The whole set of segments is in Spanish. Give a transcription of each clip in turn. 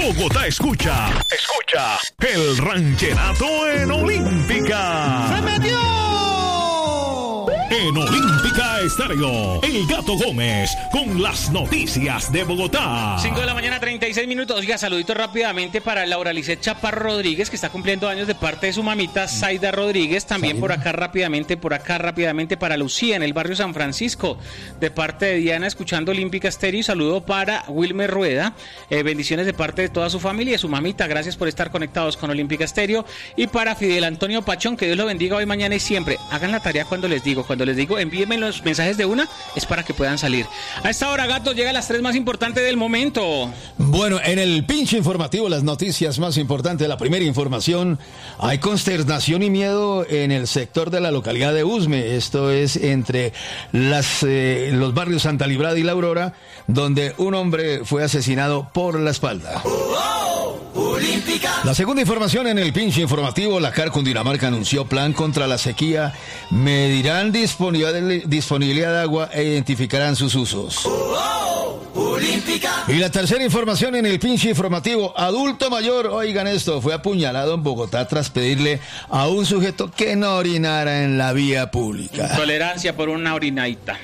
Bogotá escucha el ranchenato en Olímpica. ¡Se metió! En Olímpica Estéreo, El Gato Gómez con las noticias de Bogotá. 5 de la mañana, 36 minutos. Oiga, saludito rápidamente para Laura Lisset Chaparro Rodríguez, que está cumpliendo años de parte de su mamita, Zaida Rodríguez. También por acá rápidamente para Lucía, en el barrio San Francisco, de parte de Diana, escuchando Olímpica Estéreo. Y saludo para Wilmer Rueda. Bendiciones de parte de toda su familia y su mamita. Gracias por estar conectados con Olímpica Estéreo. Y para Fidel Antonio Pachón, que Dios lo bendiga hoy, mañana y siempre. Hagan la tarea cuando les digo. Cuando les digo, envíenme los mensajes de una, es para que puedan salir. A esta hora, Gato, llega a las 3 más importantes del momento. Bueno, en el pinche informativo, las noticias más importantes, la primera información, hay consternación y miedo en el sector de la localidad de Usme. Esto es entre los barrios Santa Librada y La Aurora, donde un hombre fue asesinado por la espalda. La segunda información en el pinche informativo, la CAR Cundinamarca anunció plan contra la sequía, medirán disponibilidad de agua e identificarán sus usos. Y la tercera información en el pinche informativo, adulto mayor, oigan esto, fue apuñalado en Bogotá tras pedirle a un sujeto que no orinara en la vía pública. Tolerancia por una orinadita.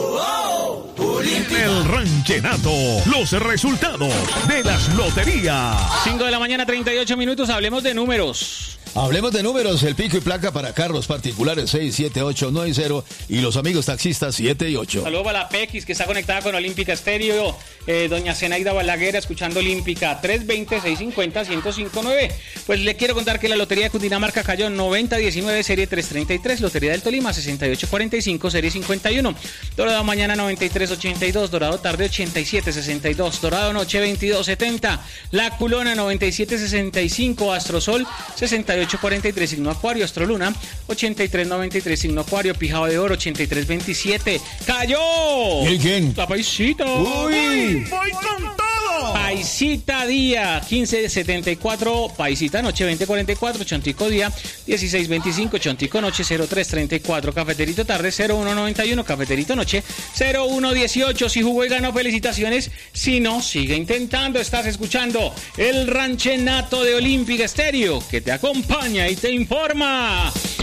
El ranchenato, los resultados de las loterías. 5 de la mañana, 38 minutos, hablemos de números. Hablemos de números, el pico y placa para carros particulares 6, 7, 8, 9 y 0 y los amigos taxistas 7 y 8. Saludos para la PX que está conectada con Olímpica Estéreo, doña Zenaida Balaguer escuchando Olímpica 320-650-1059. Pues le quiero contar que la Lotería de Cundinamarca cayó 90-19 serie 333, Lotería del Tolima 68-45 serie 51, Dorado mañana 93-82, Dorado tarde 87-62, Dorado noche 22-70, La Culona 97-65, Astrosol 68-43 signo Acuario, Astroluna 83-93 signo Acuario, Pijao de Oro 83-27. ¡Cayó! ¿Y quién? La Paisita. ¡Uy! ¡Voy con todo! Paisita día 15-74, Paisita noche 20-44, Chontico día 16-25, Chontico noche 03-34, Cafeterito tarde 01-91, Cafeterito noche 01-18. Si jugó y ganó, felicitaciones. Si no, sigue intentando. Estás escuchando el ranchenato de Olímpica Estéreo, que te acompaña y te informa.